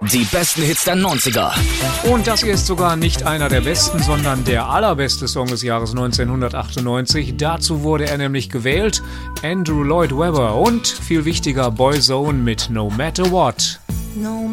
Die besten Hits der 90er. Und das hier ist sogar nicht einer der besten, sondern der allerbeste Song des Jahres 1998. Dazu wurde er nämlich gewählt. Andrew Lloyd Webber und, viel wichtiger, Boyzone mit No Matter What. No